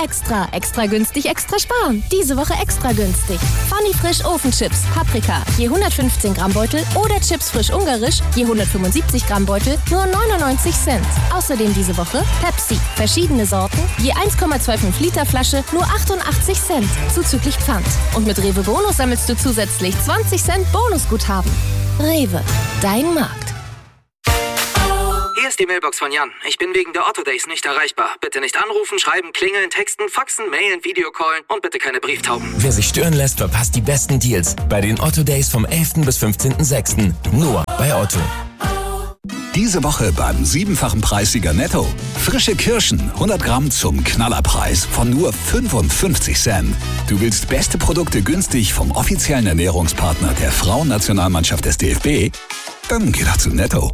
Extra. Extra günstig, extra sparen. Diese Woche extra günstig. Funny Frisch Ofenchips, Paprika, je 115 Gramm Beutel oder Chips frisch ungarisch, je 175 Gramm Beutel, nur 99 Cent. Außerdem diese Woche Pepsi, verschiedene Sorten, je 1,25 Liter Flasche, nur 88 Cent, zuzüglich Pfand. Und mit Rewe Bonus sammelst du zusätzlich 20 Cent Bonusguthaben. Rewe, dein Markt. Hier ist die Mailbox von Jan. Ich bin wegen der Otto Days nicht erreichbar. Bitte nicht anrufen, schreiben, klingeln, texten, faxen, mailen, Videocallen und bitte keine Brieftauben. Wer sich stören lässt, verpasst die besten Deals bei den Otto Days vom 11. bis 15.06. Nur bei Otto. Diese Woche beim 7-fachen Preissieger Netto. Frische Kirschen, 100 Gramm zum Knallerpreis von nur 55 Cent. Du willst beste Produkte günstig vom offiziellen Ernährungspartner der Frauennationalmannschaft des DFB? Dann geh doch zu Netto.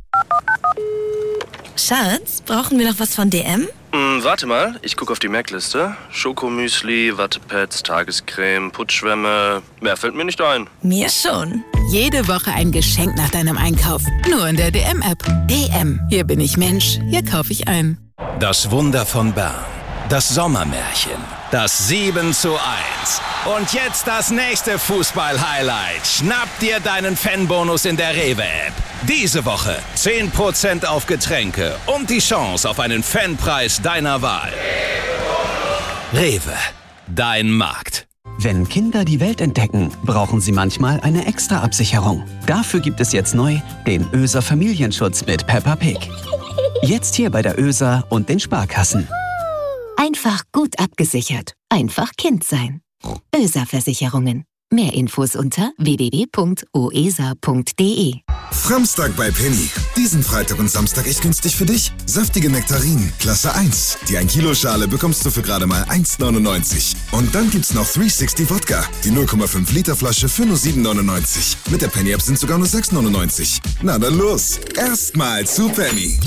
Schatz, brauchen wir noch was von DM? Warte mal, ich gucke auf die Merkliste. Schokomüsli, Wattepads, Tagescreme, Putzschwämme. Mehr fällt mir nicht ein. Mir schon. Jede Woche ein Geschenk nach deinem Einkauf. Nur in der DM-App. DM. Hier bin ich Mensch. Hier kaufe ich ein. Das Wunder von Bern. Das Sommermärchen. Das 7:1. Und jetzt das nächste Fußball-Highlight. Schnapp dir deinen Fanbonus in der Rewe-App. Diese Woche 10% auf Getränke und die Chance auf einen Fanpreis deiner Wahl. Rewe, dein Markt. Wenn Kinder die Welt entdecken, brauchen sie manchmal eine extra Absicherung. Dafür gibt es jetzt neu den ÖSA Familienschutz mit Peppa Pig. Jetzt hier bei der ÖSA und den Sparkassen. Einfach gut abgesichert. Einfach Kind sein. ÖSA Versicherungen. Mehr Infos unter www.oesa.de. Framstag bei Penny. Diesen Freitag und Samstag echt günstig für dich. Saftige Nektarinen, Klasse 1. Die 1 Kilo Schale bekommst du für gerade mal 1,99. Und dann gibt's noch 360 Wodka. Die 0,5 Liter Flasche für nur 7,99. Mit der Penny App sind sogar nur 6,99. Na dann los. Erstmal zu Penny.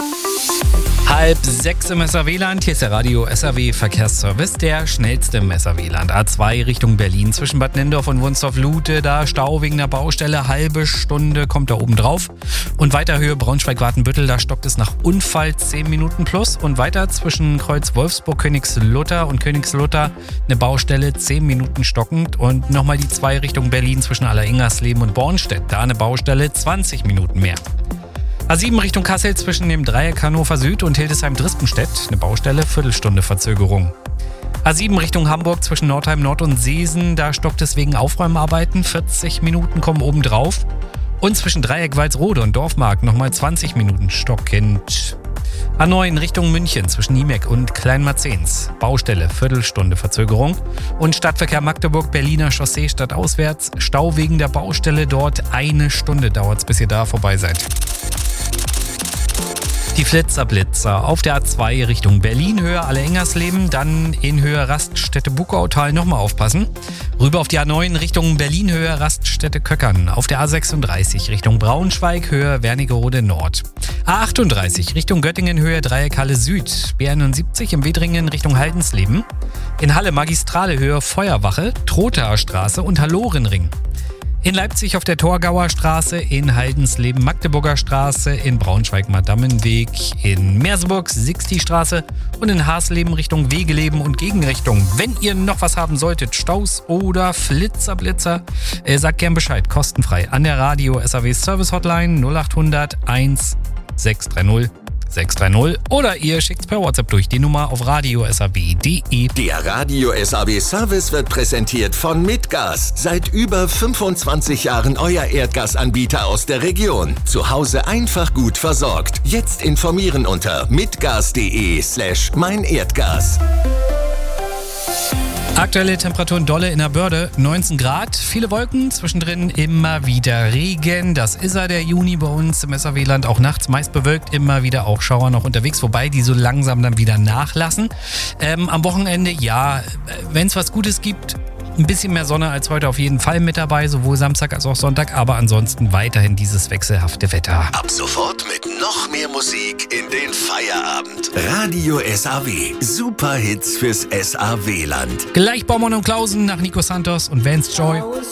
5:30 im SAW-Land. Hier ist der Radio SAW Verkehrsservice, der schnellste im SAW-Land. A2 Richtung Berlin zwischen Bad Nendorf und Wunstorf-Lute. Da Stau wegen der Baustelle. Halbe Stunde kommt da oben drauf. Und weiter Höhe Braunschweig-Wartenbüttel. Da stockt es nach Unfall 10 Minuten plus. Und weiter zwischen Kreuz Wolfsburg, Königslutter und Königslutter eine Baustelle 10 Minuten stockend. Und nochmal die 2 Richtung Berlin zwischen Alleringersleben und Bornstedt. Da eine Baustelle 20 Minuten mehr. A7 Richtung Kassel zwischen dem Dreieck Hannover Süd und Hildesheim-Drispenstedt. Eine Baustelle, Viertelstunde Verzögerung. A7 Richtung Hamburg zwischen Nordheim Nord und Seesen. Da stockt es wegen Aufräumarbeiten. 40 Minuten kommen obendrauf. Und zwischen Dreieck Walsrode und Dorfmark nochmal 20 Minuten stockend. A9 Richtung München zwischen Niemeck und Kleinmarzens. Baustelle, Viertelstunde Verzögerung. Und Stadtverkehr Magdeburg, Berliner Chaussee stadtauswärts. Stau wegen der Baustelle dort. 1 Stunde dauert es, bis ihr da vorbei seid. Die Flitzer auf der A2 Richtung Berlin, Höhe Alleringersleben, dann in Höhe Raststätte Buckautal nochmal aufpassen. Rüber auf die A9 Richtung Berlin, Höhe Raststätte Köckern. Auf der A36 Richtung Braunschweig, Höhe Wernigerode Nord. A38 Richtung Göttingen, Höhe Dreieck Halle Süd. B71 im Wedringen Richtung Haldensleben. In Halle Magistrale, Höhe Feuerwache, Trothaer Straße und Hallorenring. In Leipzig auf der Torgauer Straße, in Haldensleben Magdeburger Straße, in Braunschweig Madammenweg, in Merseburg Sixti-Straße und in Hasleben Richtung Wegeleben und Gegenrichtung. Wenn ihr noch was haben solltet, Staus oder Flitzer, sagt gern Bescheid, kostenfrei an der Radio SAW Service Hotline 0800 1630 630 oder ihr schickt's per WhatsApp durch die Nummer auf radiosaw.de. Der Radio SAW Service wird präsentiert von Mitgas. Seit über 25 Jahren euer Erdgasanbieter aus der Region. Zu Hause einfach gut versorgt. Jetzt informieren unter mitgas.de/meinerdgas. Aktuelle Temperaturen dolle in der Börde, 19 Grad, viele Wolken, zwischendrin immer wieder Regen. Das ist der Juni bei uns im SAW-Land, auch nachts meist bewölkt, immer wieder auch Schauer noch unterwegs, wobei die so langsam dann wieder nachlassen. Am Wochenende, ja, wenn es was Gutes gibt, ein bisschen mehr Sonne als heute auf jeden Fall mit dabei, sowohl Samstag als auch Sonntag, aber ansonsten weiterhin dieses wechselhafte Wetter. Ab sofort mit noch mehr Musik in den Feierabend. Radio SAW. Super Hits fürs SAW-Land. Gleich Baumann und Klausen nach Nico Santos und Vance Joy.